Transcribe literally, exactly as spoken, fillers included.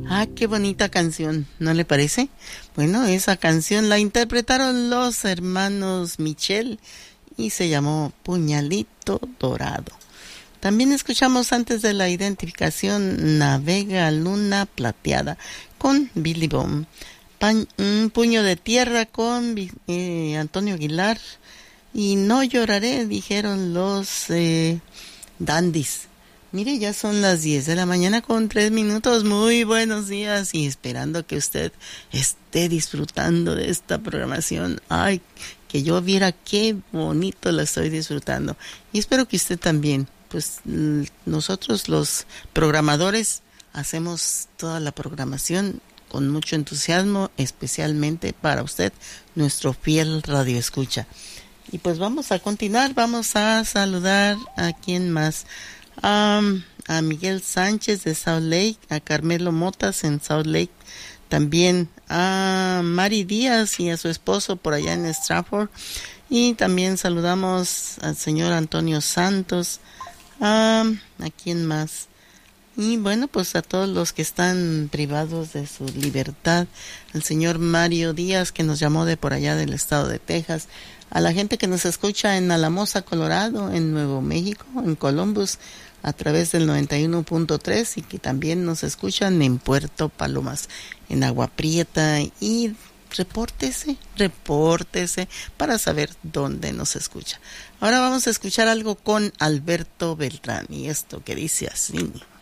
Ah, qué bonita canción, ¿no le parece? Bueno, esa canción la interpretaron los hermanos Michel y se llamó Puñalito Dorado. También escuchamos antes de la identificación Navega Luna Plateada con Billy Bond. Pan, un puño de tierra con eh, Antonio Aguilar. Y No lloraré, dijeron los eh, Dandies. Mire, ya son las diez de la mañana con tres minutos. Muy buenos días y esperando que usted esté disfrutando de esta programación. Ay, que yo viera qué bonito la estoy disfrutando. Y espero que usted también. Pues nosotros los programadores hacemos toda la programación con mucho entusiasmo, especialmente para usted, nuestro fiel radioescucha. Y pues vamos a continuar, vamos a saludar a quién más. Um, a Miguel Sánchez de South Lake, a Carmelo Motas en South Lake, también a Mari Díaz y a su esposo por allá en Stratford, y también saludamos al señor Antonio Santos. Um, ¿A quién más? Y bueno, pues a todos los que están privados de su libertad, al señor Mario Díaz, que nos llamó de por allá del estado de Texas, a la gente que nos escucha en Alamosa, Colorado, en Nuevo México, en Columbus, a través del noventa y uno punto tres, y que también nos escuchan en Puerto Palomas, en Agua Prieta, y repórtese, repórtese para saber dónde nos escucha. Ahora vamos a escuchar algo con Alberto Beltrán, y esto que dice así.